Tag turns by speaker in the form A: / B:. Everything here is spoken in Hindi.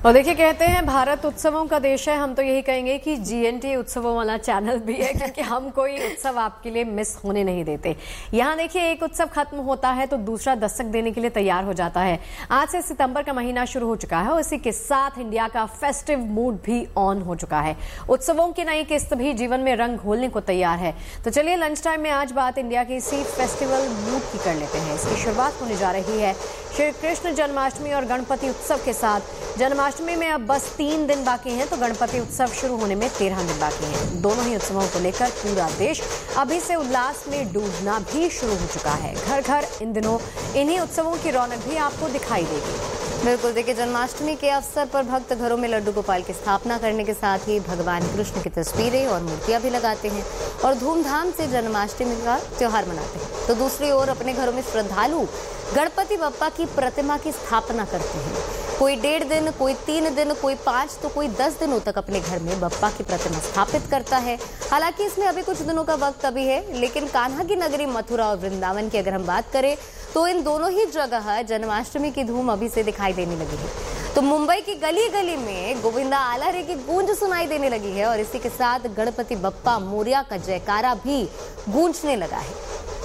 A: और देखिए, कहते हैं भारत उत्सवों का देश है। हम तो यही कहेंगे कि जीएनटी उत्सवों वाला चैनल भी है, क्योंकि हम कोई उत्सव आपके लिए मिस होने नहीं देते। यहाँ देखिए, एक उत्सव खत्म होता है तो दूसरा दस्तक देने के लिए तैयार हो जाता है। आज से सितंबर का महीना शुरू हो चुका है और इसी के साथ इंडिया का फेस्टिव मूड भी ऑन हो चुका है। उत्सवों की नई किस्त भी जीवन में रंग घोलने को तैयार है। तो चलिए, लंच टाइम में आज बात इंडिया के इसी फेस्टिवल मूड की कर लेते हैं। इसकी शुरुआत होने जा रही है श्री कृष्ण जन्माष्टमी और गणपति उत्सव के साथ। जन्माष्टमी में अब बस 3 दिन बाकी हैं, तो गणपति उत्सव शुरू होने में 13 दिन बाकी हैं। दोनों ही उत्सवों को लेकर पूरा देश अभी से उल्लास में डूबना भी शुरू हो चुका है। घर घर इन दिनों इन्हीं उत्सवों की रौनक भी आपको दिखाई देगी।
B: बिल्कुल, देखिए, जन्माष्टमी के अवसर पर भक्त घरों में लड्डू गोपाल की स्थापना करने के साथ ही भगवान कृष्ण की तस्वीरें और मूर्तियां भी लगाते हैं और धूमधाम से जन्माष्टमी का त्योहार मनाते हैं। तो दूसरी ओर अपने घरों में श्रद्धालु गणपति बप्पा की प्रतिमा की स्थापना करते हैं। कोई 1.5 दिन, कोई 3 दिन, कोई 5 तो कोई 10 दिनों तक अपने घर में बप्पा की प्रतिमा स्थापित करता है। हालांकि इसमें अभी कुछ दिनों का वक्त अभी है, लेकिन कान्हा की नगरी मथुरा और वृंदावन की अगर हम बात करें तो इन दोनों ही जगह जन्माष्टमी की धूम अभी से दिखाई देने लगी है। तो मुंबई की गली गली में गोविंदा आला रे की गूंज सुनाई देने लगी है और इसी के साथ गणपति बप्पा मोरिया का जयकारा भी गूंजने लगा है।